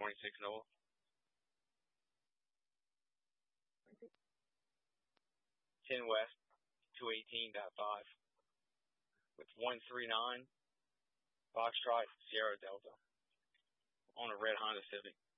North. 10 West, 218.5 with 139 Foxtrot Sierra Delta on a red Honda Civic.